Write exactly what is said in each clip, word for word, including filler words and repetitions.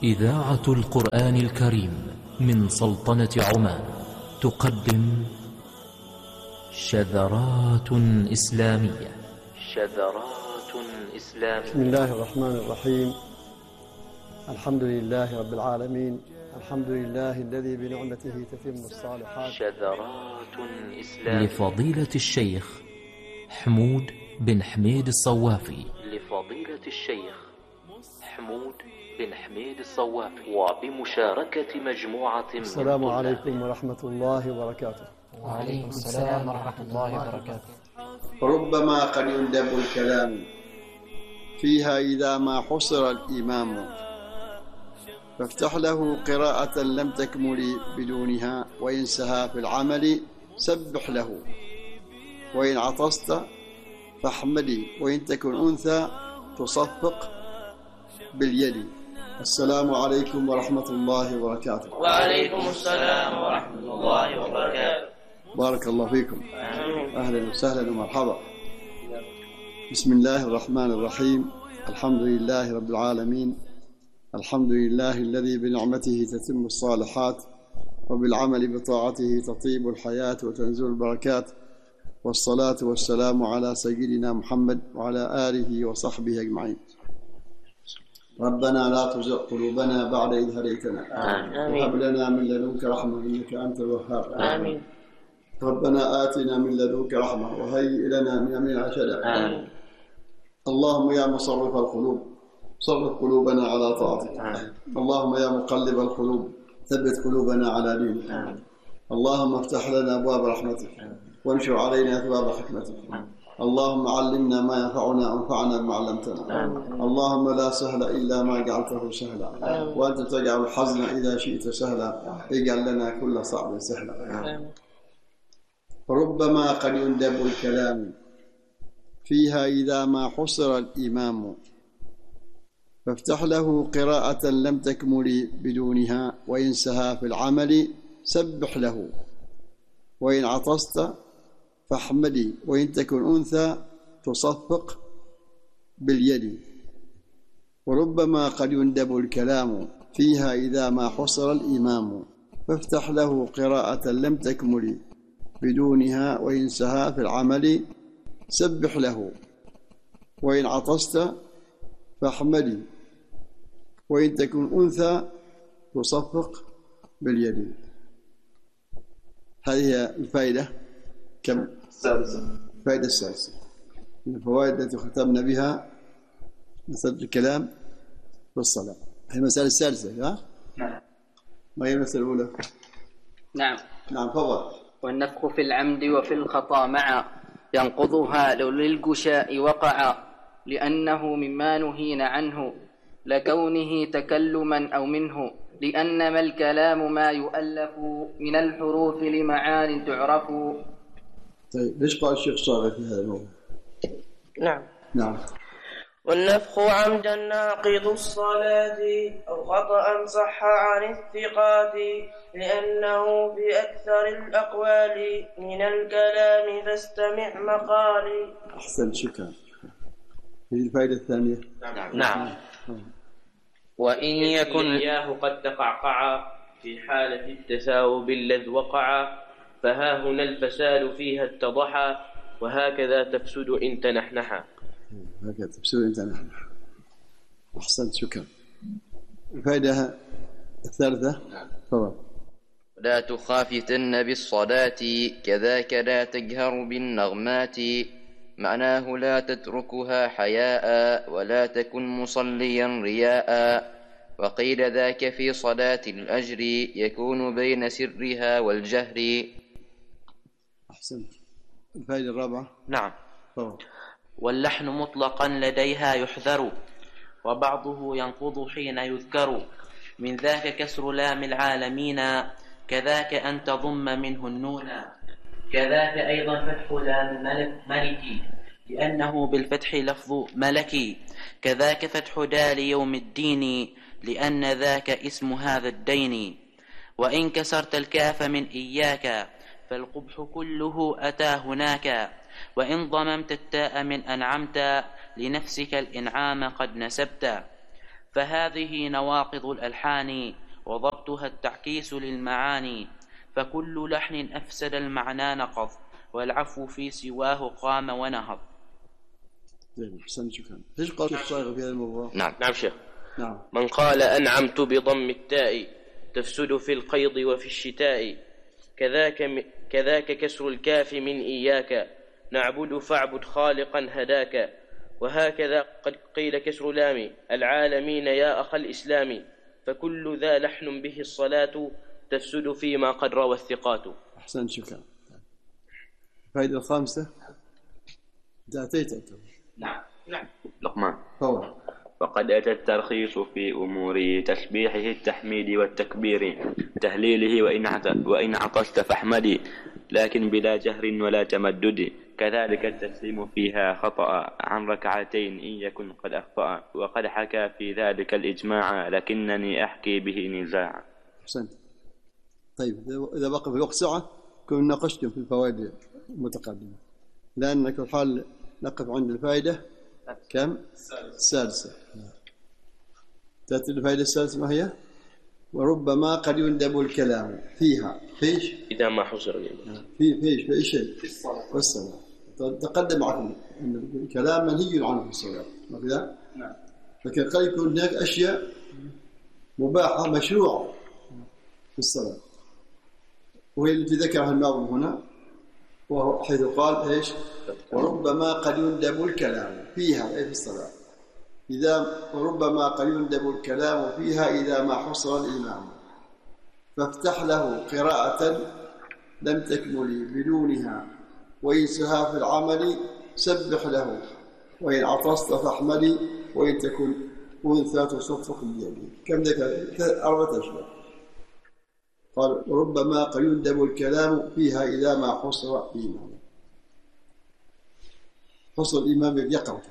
إذاعة القرآن الكريم من سلطنة عمان تقدم شذرات إسلامية. شذرات إسلامية. بسم الله الرحمن الرحيم. الحمد لله رب العالمين، الحمد لله الذي بنعمته تتم الصالحات. شذرات إسلامية لفضيلة الشيخ حمود بن حميد الصوافي. لفضيلة الشيخ حمود بن حميد الصوافي وبمشاركة مجموعة من السلام عليكم ورحمة الله وبركاته. وعليكم السلام ورحمة الله وبركاته. ربما قد يندب الكلام فيها إذا ما حصر الإمام، فافتح له قراءة لم تكمل بدونها، وإن سها في العمل سبح له، وإن عطست فاحمدي، وإن تكن أنثى تصفق باليد. السلام عليكم ورحمة الله وبركاته. وعليكم السلام ورحمة الله وبركاته. بارك الله فيكم. أهلا وسهلا ومرحبا. بسم الله الرحمن الرحيم. الحمد لله رب العالمين، الحمد لله الذي بنعمته تتم الصالحات، وبالعمل بطاعته تطيب الحياة وتنزل البركات، والصلاة والسلام على سيدنا محمد وعلى آله وصحبه أجمعين. ربنا لا تزغ قلوبنا بعد إذ هديتنا، وهب لنا من لدنك رحمة إنك أنت الوهاب. آمين. ربنا آتنا من لدنك رحمة وهيئ لنا من أمرنا رشدا. آمين. اللهم يا مصرف القلوب صرف قلوبنا على طاعتك. آمين. اللهم يا مقلب القلوب ثبت قلوبنا على دينك. آمين. اللهم افتح لنا أبواب رحمتك وانشر علينا أثواب حكمتك. اللهم علمنا ما ينفعنا وانفعنا بما علمتنا. اللهم لا سهل إلا ما جعلته سهلا، وأنت تجعل الحزن إذا شئت سهلا، اجعل لنا كل صعب سهلا. ربما قد يندب الكلام فيها إذا ما حصر الإمام، فافتح له قراءة لم تكمل بدونها، وإن سها في العمل سبح له، وإن عطست فاحمدي، وإن تكن أنثى تصفق باليد. وربما قد يندب الكلام فيها إذا ما حصر الإمام، فافتح له قراءة لم تكمل بدونها، وإن سها في العمل سبح له، وإن عطست فاحمدي، وإن تكن أنثى تصفق باليد. هذه الفائدة كم؟ السادسة. الفائدة السادسة من الفوائد التي ختمنا بها مثل الكلام والصلاة. هي المسألة السادسة. ها؟ نعم. ما هي المسألة الأولى؟ نعم. نعم تفضل. والنفخ في العمد وفي الخطا معا، ينقضها لو للجشاء وقع، لأنه مما نهينا عنه لكونه تكلما أو منه، لأنما الكلام ما يؤلف من الحروف لمعان تعرف. طيب ليش قال الشيخ صالح في هذا الموضوع؟ نعم. نعم. والنفخ عمدا ناقض الصلاة، أو خطأ صح عن الثقات، لأنه في أكثر الأقوال من الكلام فاستمع مقالي. أحسن، شكرا. هذه الفائدة الثانية. نعم. نعم. وإن يكن إياه قد تقعقع في حالة التثاؤب الذ وقع، فها هنا الفساد فيها اتضحى، وهكذا تفسد إن تنحنحا. هكذا تفسد إن تنحنحا. أحسنت، شكرا. الفائدة الثالثة. تفضل. لا تخافتن بالصلاة، كذاك لا تجهر بالنغمات، معناه لا تتركها حياء، ولا تكن مصليا رياء. وقيل ذاك في صلاة الأجر، يكون بين سرها والجهر. أحسنت. الفائدة الرابعة. نعم. طبعا. واللحن مطلقا لديها يحذر، وبعضه ينقض حين يذكر، من ذاك كسر لام العالمين، كذاك أن تضم منه النون، كذاك أيضا فتح لام ملكي، لأنه بالفتح لفظ ملكي، كذاك فتح دال يوم الدين، لأن ذاك اسم هذا الدين. وإن كسرت الكاف من إياك، فالقبح كله أتى هناك، وإن ضممت التاء من أنعمت، لنفسك الإنعام قد نسبت. فهذه نواقض الألحان وضبطها التعكيس للمعاني، فكل لحن أفسد المعنى نقض، والعفو في سواه قام ونهض. أحسن شكرا. ايش قال الشيخ صايغ في هذا الموضوع؟ نعم نعم شيخ. نعم. من قال أنعمت بضم التاء تفسد في القيض وفي الشتاء، كذاك كذاك كسر الكاف من إياك نعبد فاعبد خالقا هداك، وهكذا قد قيل كسر لام العالمين يا أخ الإسلام، فكل ذا لحن به الصلاة تفسد فيما قد روى الثقات. أحسن شكرا. الفائدة الخامسة أتيت أنت. نعم نعم. لقمان. فور. وقد أتى الترخيص في أمور تسبيحه التحميد والتكبير، تهليله وإن عطست فاحمدي، لكن بلا جهر ولا تمدد، كذلك التسليم فيها خطأ عن ركعتين إن يكن قد أخطأ، وقد حكى في ذلك الإجماع لكنني أحكي به نزاعا. أحسنت. طيب إذا بقى في الوقت ساعة كنا ناقشتم في الفوائد المتقدمة، لأن كل حال نقف عند الفائدة كم؟ السادسة. تأتي الفائدة السادسة ما هي؟ وربما قد يندب الكلام فيها فيش؟ إذا ما حصر في فيش في أي شيء؟ في الصلاة. تقدم معكم أن الكلام منهي عنه في الصلاة، ما كذا؟ نعم. لكن قد يكون هناك أشياء مباحة مشروعة في الصلاة، وهي التي ذكرها الناظم هنا، وهو حيث قال إيش؟ وربما قد يندب الكلام فيها أي في الصلاة، إذا وربما قد يندب الكلام فيها إذا ما حصر الإمام، فافتح له قراءة لم تكمل بدونها، وإن سها في العمل سبح له، وإن عطست فاحملي، وإن تكن أنثى تصفق بيدي. كم ذكر؟ أربعة أشياء. قال ربما قد يندب الكلام فيها إذا ما حصر الإمام. حصر الإمام يقرأ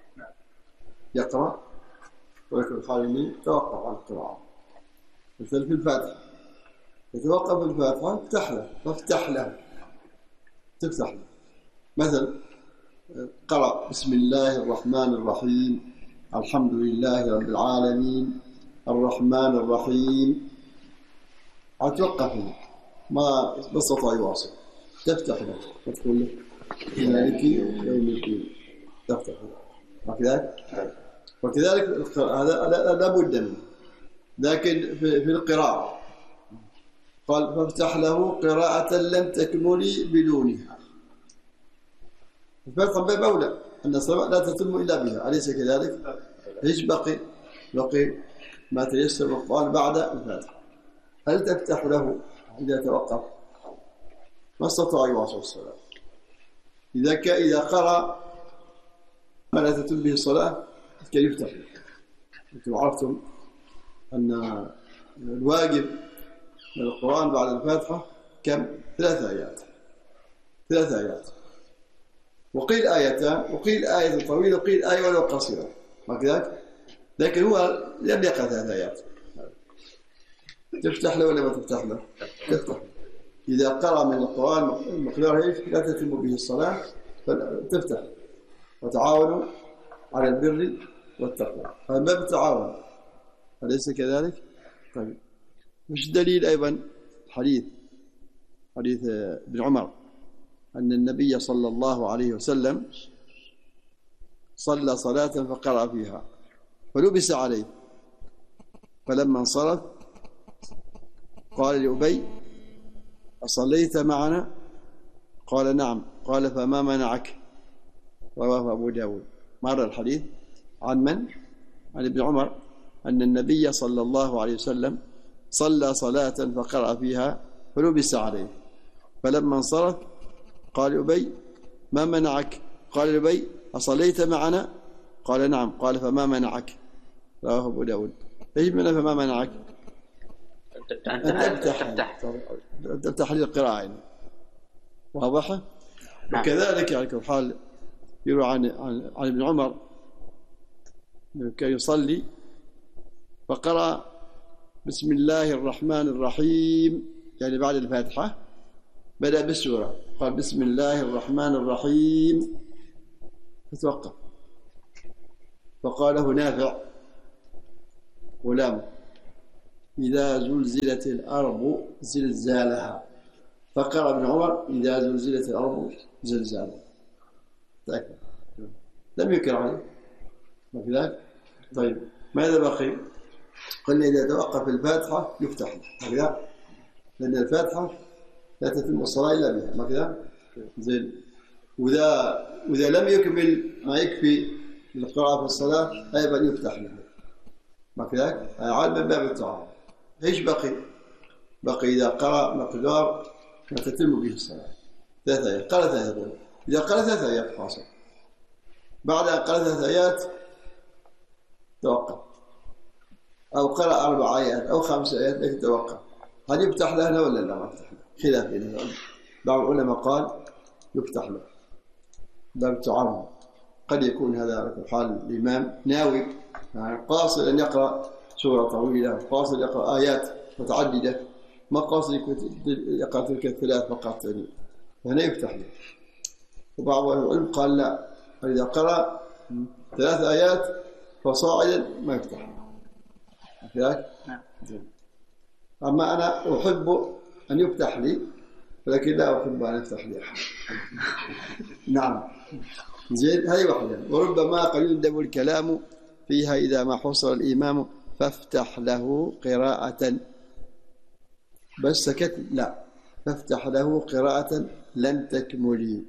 يقرأ ولكن الحالين توقف عن القراءة، مثل في الفاتحة يتوقف الفاتحة افتح له فافتح له تفتح له. مثل قرأ بسم الله الرحمن الرحيم الحمد لله رب العالمين الرحمن الرحيم، أتوقف ما بسطة يواصل، تفتح له وتقول له مالك يوم الدين، تفتح له وكذلك وكذلك هذا لا بد منه. لكن في القراءة قال فافتح له قراءة لم تكمل بدونها. الفاتحة باب أولى أن الصلاة لا تتم إلا بها، أليس كذلك؟ إيش بقي؟ بقي ما تيسر من القرآن بعد الفاتحة. هل تفتح له إذا توقف؟ ما استطاع يواصل الصلاة. إذا ك إذا قرأ ما لا تتم به الصلاة كيف يفتح له؟ أنتم عرفتم أن الواجب من القرآن بعد الفاتحة كم؟ ثلاث آيات. ثلاث آيات. وقيل آيتان، وقيل آية طويلة، وقيل آية ولو قصيرة. هكذا؟ لكن هو لم يقرأ ثلاث آيات. تفتح له ولا ما تفتح له؟ تفتح. إذا قرأ من القرآن مقدار ايش؟ لا تتم به الصلاة فتفتح. وتعاونوا على البر والتقوى. هذا باب التعاون. أليس كذلك؟ طيب. مش دليل أيضا حديث حديث ابن عمر أن النبي صلى الله عليه وسلم صلى صلاة فقرأ فيها فلبس عليه، فلما انصرف قال لأبي أصليت معنا؟ قال نعم. قال فما منعك؟ رواه أبو داود. مر الحديث عن من؟ عن ابن عمر أن النبي صلى الله عليه وسلم صلى صلاة فقرأ فيها فلبس عليه، فلما انصرف قال أبي ما منعك؟ قال أبي أصليت معنا؟ قال نعم. قال فما منعك؟ رواه أبو داود. ايش من فما منعك؟ أن تفتح تفتح للقراءة. واضحة؟ وكذلك يعني الحال يروى عن عن عن ابن عمر كان يصلي فقرأ بسم الله الرحمن الرحيم، يعني بعد الفاتحة بدأ بالسورة، قال بسم الله الرحمن الرحيم فتوقف، فقاله نافع ولام إذا زلزلت الأرض زلزالها، فقرأ ابن عمر إذا زلزلت الأرض زلزالها. تأكد لم يكن عليه ما في ذلك. طيب ماذا بقي؟ قلنا إذا توقف الفاتحة يفتح له، لأن الفاتحة لا تتم الصلاة إلا بها، ما كذا؟ زين. وإذا وإذا لم يكمل ما يكفي للقراءة في الصلاة أيضا يفتح له، ما كذا؟ عاد من باب التعارض. إيش بقي؟ بقي إذا قرأ مقدار ما تتم به الصلاة ثلاث آيات، قرأ ثلاث آيات. إذا قرأ ثلاث آيات حاصل، بعد أن قرأ ثلاث آيات توقف، أو قرأ أربع آيات أو خمس آيات لكن توقف، هل يفتح له ولا لا ما يفتح له؟ خلاف بين بعض العلماء قال يفتح له باب التعارض. قد يكون هذا على كل حال الإمام ناوي يعني قاصد أن يقرأ سورة طويلة، قاصد يقرأ آيات متعددة، ما قاصد يقرأ تلك الثلاث فقط، فهنا يفتح له. وبعض العلم قال لا، إذا قرأ ثلاث آيات فصاعدا ما يفتح له. أما أنا أحب أن يفتح لي ولكن لا أحب أن يفتح لي أحد. نعم زين، هذه واحدة. وربما قد يندب الكلام فيها إذا ما حصل الإمام فافتح له قراءة، بس سكت لا، فافتح له قراءة لم تكملي.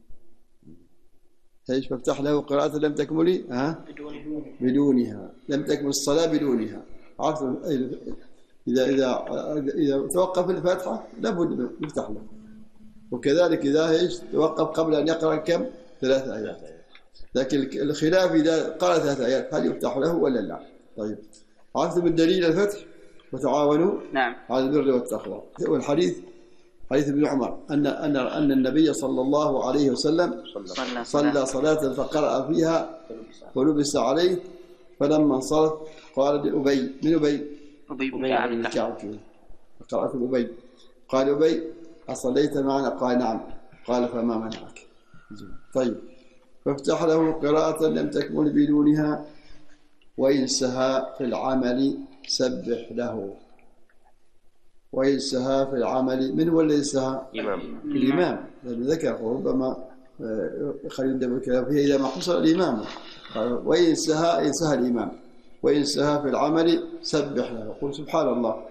ايش فافتح له قراءة لم تكملي؟ ها؟ بدونها، لم تكمل الصلاة بدونها. عرفت إذا إذا إذا توقف الفاتحة لابد يفتح له، وكذلك إذا ايش توقف قبل أن يقرأ كم؟ ثلاث آيات. لكن الخلاف إذا قرأ ثلاث آيات هل يفتح له ولا لا؟ طيب عرفت بالدليل الفتح وتعاونوا نعم على البر والتقوى. والحديث حديث ابن عمر أن أن أن النبي صلى الله عليه وسلم صلى, صلى صلاة فقرأ فيها ولبس عليه، فلما انصرف قال لأبي، من أبي؟ أبي بن كعب. قرأت أبي، قال أبي أصليت معنا؟ قال نعم. قال فما منعك؟ طيب فافتح له قراءة لم تكمل بدونها، وإن سهى في العمل سبح له. وإن سهى في العمل، من هو الذي سهى؟ الإمام. الإمام لأنه ذكر ربما خلينا ندبر الكلام فيه إذا ما حصل الإمام. وإن سهى إن سهى الإمام، وإن سهى في العمل سبح له. قل سبحان الله.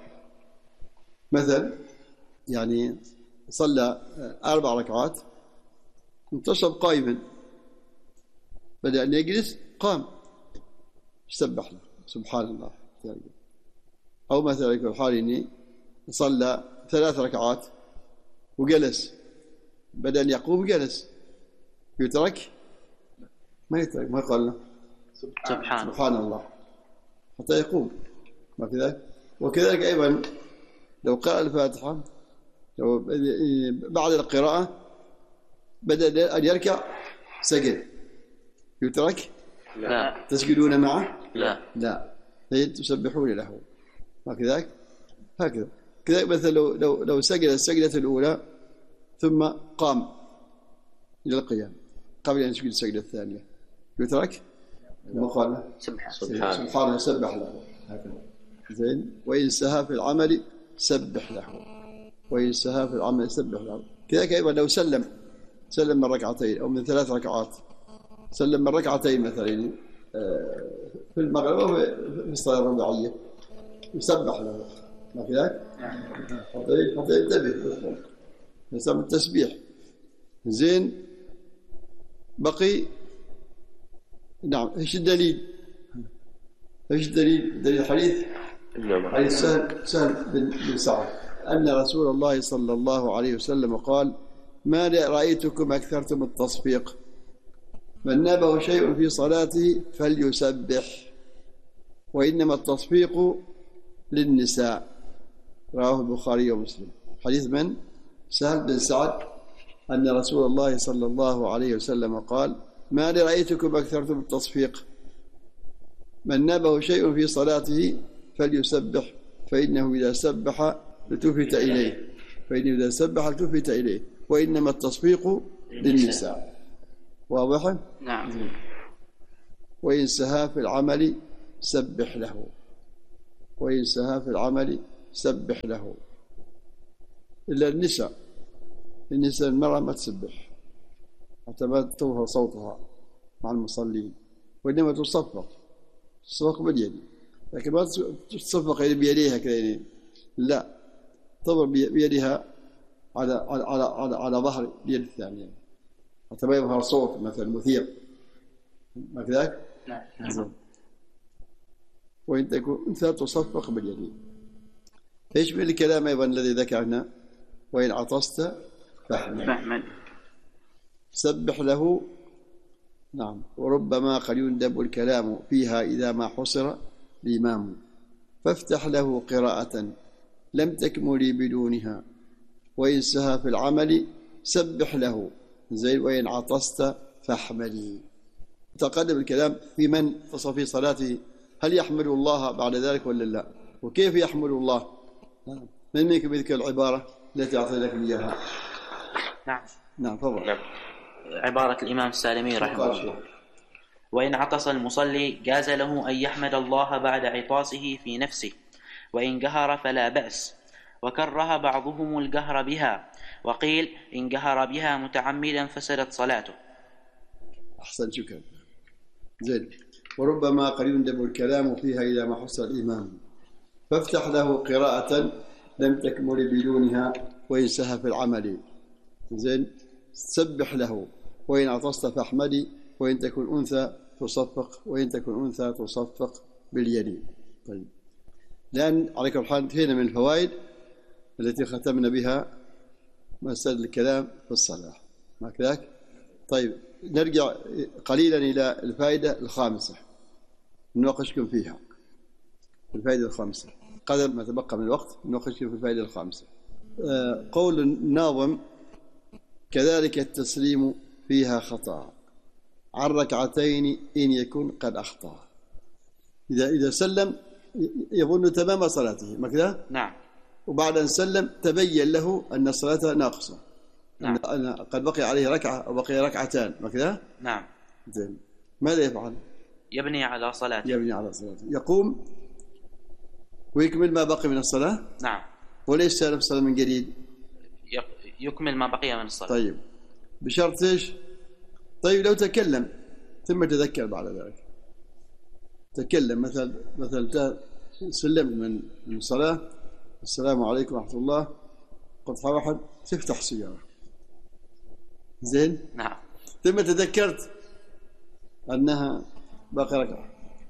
مثلا يعني صلى أربع ركعات انتصب قائما، بدأ أن يجلس قام سبح له سبحان الله. أو مثلا يكون حال إني صلى ثلاث ركعات وجلس، بدأ أن يقوم جلس، يترك؟ ما يترك، ما قال له سبحان, سبحان الله حتى يقوم، ما كذلك. وكذلك أيضا لو قرأ الفاتحة لو بعد القراءة بدأ أن يركع سجد، يترك؟ لا. تسجدون معه؟ لا لا، تسبحون له، ما كذلك. هكذا كذلك مثلا لو لو لو سجد السجدة الأولى ثم قام إلى القيام قبل أن يسجد السجدة الثانية، يترك؟ ما قال سبحان سبحان الله سبح له. هكذا زين. وإن سهى في العمل سبح له، وإن سهى في العمل سبح له. كذلك أيضا لو سلم سلم من ركعتين أو من ثلاث ركعات، سلم من ركعتين مثلا في المغرب أو في الصلاة الرباعية يسبح له، ما في ذلك؟ حتى ينتبه يسمى التسبيح. زين. بقي نعم. ايش الدليل؟ ايش الدليل؟ دليل الحديث حديث سهل سهل بن سعد أن رسول الله صلى الله عليه وسلم قال: ما رأيتكم أكثرتم التصفيق، من نابه شيء في صلاته فليسبح، وإنما التصفيق للنساء. رواه البخاري ومسلم. حديث من؟ سهل بن سعد أن رسول الله صلى الله عليه وسلم قال: ما رأيتكم أكثرتم التصفيق، من نابه شيء في صلاته فليسبح، فإنه إذا سبح لتفت إليه فإنه إذا سبح لتفت إليه وإنما التصفيق للنساء. واضح؟ نعم. وإن سهى في العمل سبح له. وإن سهى في العمل سبح له. إلا النساء، النساء المرأة ما تسبح حتى ما تظهر صوتها مع المصلين، وإنما تصفق تصفق باليد، لكن ما تصفق بيديها كذا، لا، تضرب بيدها على على على على, على ظهر اليد الثانية حتى ما يظهر صوت مثلا مثير، ما كذاك؟ نعم. وإن تكون أنثى تصفق باليد. يشمل الكلام أيضا الذي ذكرنا: وإن عطست فاحمد. سبح له. نعم. وربما قد يندب الكلام فيها إذا ما حصر الإمام، فافتح له قراءة لم تكمل بدونها، وإن سهى في العمل سبح له. زين. وإن عطست فاحمدي. تقدم الكلام في من تصل في صلاته، هل يحمد الله بعد ذلك ولا لا؟ وكيف يحمد الله؟ من منكم يذكر العبارة التي أعطيناكم إياها؟ نعم نعم تفضل. نعم. عبارة الإمام السالمي رحمه الله: وإن عطس المصلي جاز له أن يحمد الله بعد عطاسه في نفسه، وإن جهر فلا بأس. وكره بعضهم الجهر بها، وقيل إن جهر بها متعمدا فسدت صلاته. أحسن، شكرا. زين. وربما قد يندب الكلام فيها إذا ما حصل الإمام، فافتح له قراءة لم تكمل بدونها، وإن سهى في العمل. زين. سبح له. وإن عطست فاحمدي، وإن تكن أنثى تصفق، وإن تكن أنثى تصفق باليد. طيب، لأن على كل حال انتهينا من الفوائد التي ختمنا بها مسألة الكلام في الصلاة، ما كذاك؟ طيب، نرجع قليلا إلى الفائدة الخامسة نناقشكم فيها. الفائدة الخامسة قدر ما تبقى من الوقت نناقشكم في الفائدة الخامسة. آه قول الناظم: كذلك التسليم فيها خطأ عن ركعتين إن يكن قد أخطأ. إذا إذا سلم يظن تمام صلاته، ما كذا؟ نعم. وبعد أن سلم تبين له أن الصلاة ناقصة، نعم. أن قد بقي عليه ركعة أو بقي ركعتان، ما كذا؟ نعم. زين. ماذا يفعل؟ يبني على صلاته. يبني على صلاته، يقوم ويكمل ما بقي من الصلاة. نعم. وليس سالم الصلاة من جديد، يكمل ما بقي من الصلاة. طيب، بشرط ايش؟ طيب، لو تكلم ثم تذكر بعد ذلك، تكلم مثلا مثلا سلمت من من الصلاة، السلام عليكم ورحمة الله، قطعة واحد تفتح سيارة، زين؟ نعم. ثم تذكرت أنها باقي ركعة،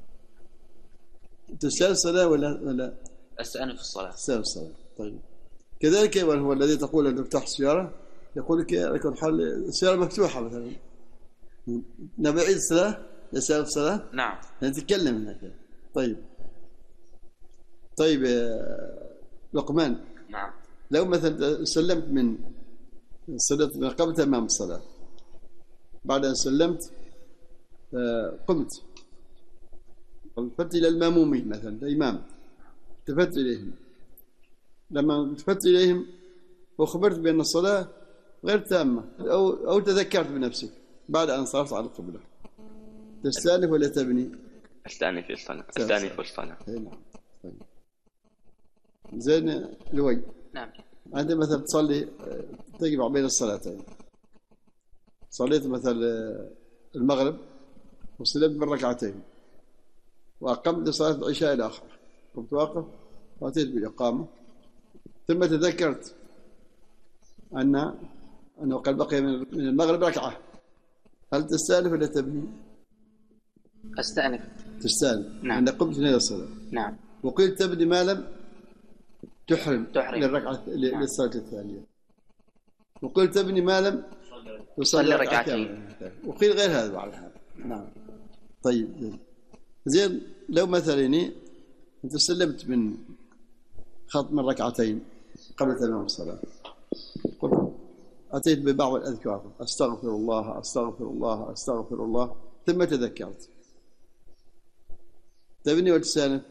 تستأنف الصلاة ولا ولا؟ أستأنف الصلاة. أستأنف الصلاة. طيب، كذلك هو الذي تقول أن تفتح السيارة يقول لك على كل حال السيارة مفتوحة مثلا، نبي عيد الصلاة يستأنف الصلاة؟ نعم. نتكلم هناك. طيب طيب لقمان. نعم. لو مثلا سلمت من صلاة قبل تمام الصلاة، بعد أن سلمت قمت التفت إلى المامومين مثلا الإمام، التفت إليهم، لما التفت إليهم وخبرت بأن الصلاة غير تامة أو أو تذكرت بنفسك بعد أن صرفت على القبلة، تستأنف ولا تبني؟ أستأنف الصلاة. أستأنف الصلاة. نعم. طيب. زين. لوي. نعم. أنت مثلا تصلي تجمع بين الصلاتين، صليت مثلا المغرب وسلمت من ركعتين وأقمت صلاة العشاء الآخر، قمت واقف وأتيت بالإقامة، ثم تذكرت أن أنه قد بقي من المغرب ركعة، هل تستأنف ولا تبني؟ أستأنف. تستأنف. نعم. أنك قمت من الصلاة. نعم. وقلت تبني ما لم تحرم, تحرم. للركعة نعم. للصلاة الثانية، وقلت تبني ما لم تصلي ركعتين، وقيل غير هذا على هذا. نعم. طيب، زين. لو مثلا أنت سلمت من خط من ركعتين قبل تمام الصلاة، قلت أتيت ببعض الأذكار، أستغفر الله أستغفر الله أستغفر الله، ثم تذكرت، تبني وتستأنف؟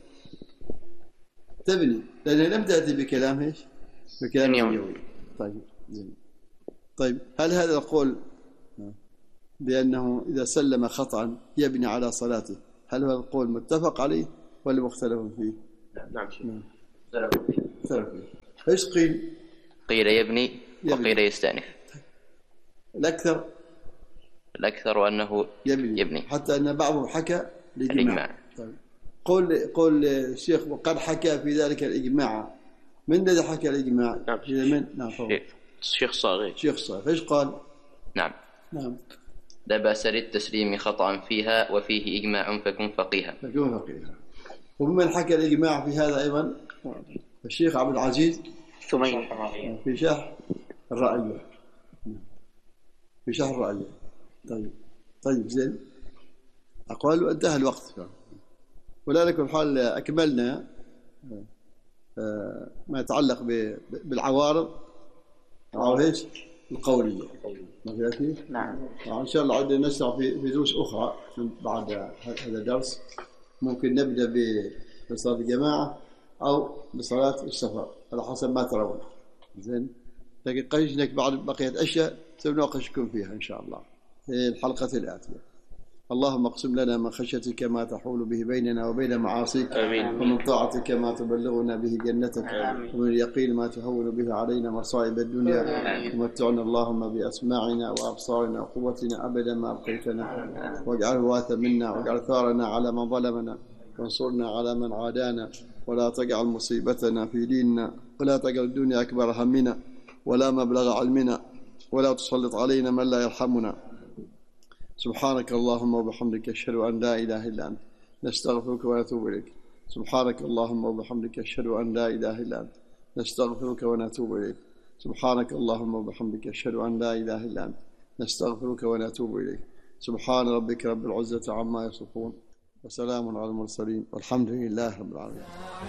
تبني، لأنها لم تأتي بكلام ايش؟ بكلام يومي. طيب، زين. طيب، هل هذا القول بأنه إذا سلم خطأ يبني على صلاته، هل هذا القول متفق عليه ولا مختلف فيه؟ نعم شيخ. اختلف فيه. ايش قيل؟ قيل يبني وقيل يستأنف. الأكثر الأكثر أنه يبني, يبني. حتى أن بعضهم حكى الإجماع. الإجماع. طيب. قول قول الشيخ وقد حكى في ذلك الإجماع. من الذي حكى الإجماع؟ نعم من؟ نعم الشيخ صاغي. شيخ صاغي. ايش قال؟ نعم. نعم. لا بأس للتسليم خطأ فيها وفيه إجماع فكن فقيها. فكن فقيها. وممن حكى الإجماع في هذا أيضا الشيخ عبد العزيز ثمين في شرح الرأية. في شرح الرأية. طيب طيب زين. أقوال وانتهى الوقت. ولا لكل حال أكملنا ما يتعلق بالعوارض أو إيش القولية. ما في؟ نعم. إن شاء الله عندنا نشرح في دروس أخرى بعد هذا الدرس. ممكن نبدأ بصلاة الجماعة أو بصلاة السفر على حسب ما ترون. زين. لكن قيشنك بعد بقية أشياء سنناقشكم فيها إن شاء الله في الحلقة الآتية. اللهم اقسم لنا من خشيتك ما تحول به بيننا وبين معاصيك، ومن طاعتك ما تبلغنا به جنتك، ومن اليقين ما تهون به علينا مصائب الدنيا، ومتعنا اللهم بأسماعنا وأبصارنا وقوتنا أبدا ما أبقيتنا، واجعله وارثا منا، واجعل ثارنا على من ظلمنا، وانصرنا على من عادانا، ولا تجعل مصيبتنا في ديننا، ولا تجعل الدنيا أكبر همنا ولا مبلغ علمنا، ولا تسلط علينا من لا يرحمنا. سبحانك اللهم وبحمدك أشهد أن لا إله إلا أنت نستغفرك ونتوب إليك. سبحانك اللهم وبحمدك أشهد أن لا إله إلا أنت نستغفرك ونتوب إليك. سبحانك اللهم وبحمدك أشهد أن لا إله إلا أنت نستغفرك ونتوب إليك. سبحان ربك رب العزة عما يصفون وسلام على المرسلين والحمد لله رب العالمين.